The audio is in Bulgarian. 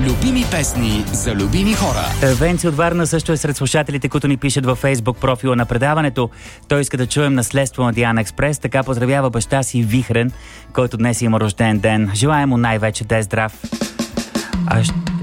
Любими песни за любими хора. Венци от Варна също е сред слушателите, които ни пишат във Фейсбук профила на предаването. Той иска да чуем наследство на Диана Експрес. Така поздравява баща си Вихрен, който днес има рожден ден. Желаем му най-вече да е здрав.